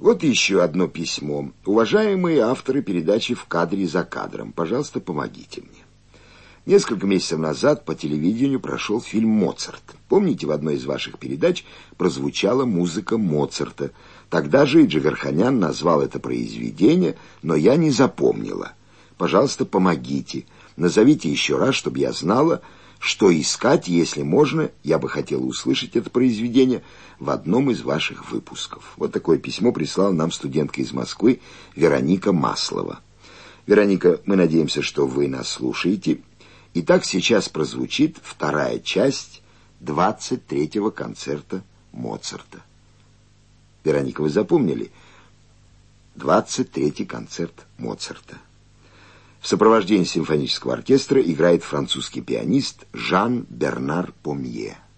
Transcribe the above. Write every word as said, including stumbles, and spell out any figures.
Вот еще одно письмо. Уважаемые авторы передачи «В кадре за кадром», пожалуйста, помогите мне. Несколько месяцев назад по телевидению прошел фильм «Моцарт». Помните, в одной из ваших передач прозвучала музыка Моцарта. Тогда же и Джигарханян назвал это произведение, но я не запомнила. Пожалуйста, помогите. Назовите еще раз, чтобы я знала, что искать, если можно. Я бы хотела услышать это произведение в одном из ваших выпусков. Вот такое письмо прислала нам студентка из Москвы Вероника Маслова. Вероника, мы надеемся, что вы нас слушаете. Итак, сейчас прозвучит вторая часть двадцать третьего концерта Моцарта. Вероника, вы запомнили? двадцать третий концерт Моцарта. В сопровождении симфонического оркестра играет французский пианист Жан-Бернар Помье.